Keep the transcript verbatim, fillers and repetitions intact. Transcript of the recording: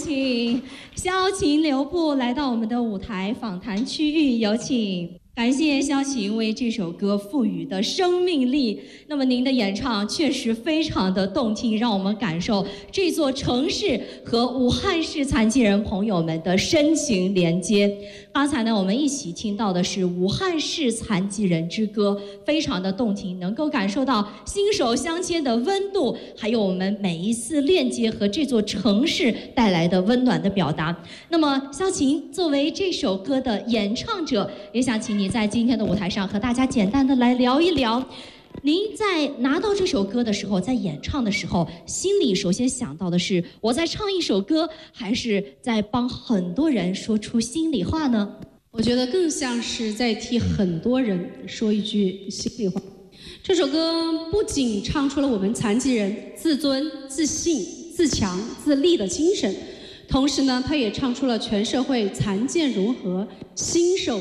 请萧琴留步来到我们的舞台访谈区域，有请。感谢萧琴为这首歌赋予的生命力。那么您的演唱确实非常的动听，让我们感受这座城市和武汉市残疾人朋友们的深情连接。刚才呢，我们一起听到的是武汉市残疾人之歌，非常的动听，能够感受到心手相牵的温度，还有我们每一次链接和这座城市带来的温暖的表达。那么萧琴作为这首歌的演唱者，也想请你在今天的舞台上和大家简单的来聊一聊，您在拿到这首歌的时候，在演唱的时候，心里首先想到的是我在唱一首歌，还是在帮很多人说出心里话呢？ 我觉得更像是在替很多人说一句心里话。这首歌不仅唱出了我们残疾人自尊、自信、自强、自立的精神，同时呢，它也唱出了全社会残健融合、心手